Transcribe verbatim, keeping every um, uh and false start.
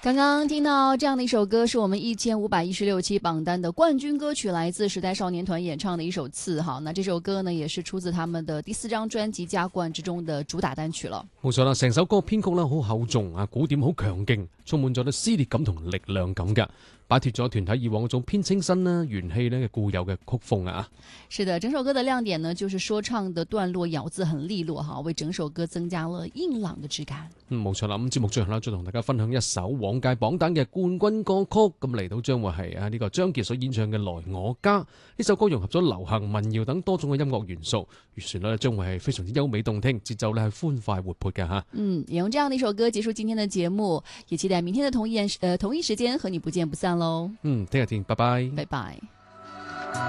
刚刚听到这样的一首歌，是我们一千五百一十六期榜单的冠軍歌曲，來自時代少年團演唱的一首《刺》哈。那這首歌呢，也是出自他們的第四張專輯《加冠》之中的主打單曲了。 冇錯啦，成首歌編曲咧好厚重啊，鼓點好強勁，充滿咗啲撕裂感同力量感嘅，擺脫咗團體以往嗰種偏清新啦、元氣咧嘅固有嘅曲風啊。 是的，整首歌的亮點呢，就是說唱的段落咬字很利落哈，為整首歌增加了硬朗的質感。 嗯，冇錯啦。咁節目最後啦，再同大家分享一首往屆榜單嘅冠軍歌曲，咁嚟到將會係啊呢個張傑所演唱嘅《來我家》。呢首歌融合咗流行、民謠等多種嘅音樂元素，旋律咧將會係非常之優美動聽，節奏咧係歡快活潑嘅吓。 嗯，也用這樣的一首歌結束今天的節目，也期待明天的同一呃同一時間和你不見不散嘍。 嗯，聽日見，拜拜， 拜拜。